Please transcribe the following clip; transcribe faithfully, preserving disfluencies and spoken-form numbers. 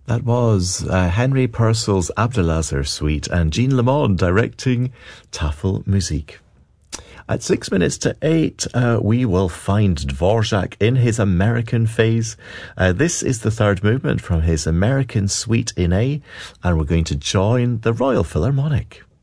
That was uh, Henry Purcell's Abdelazar Suite and Jean Lemond directing Tafelmusik. At six minutes to eight, uh, we will find Dvorak in his American phase. Uh, this is the third movement from his American Suite in A, and we're going to join the Royal Philharmonic.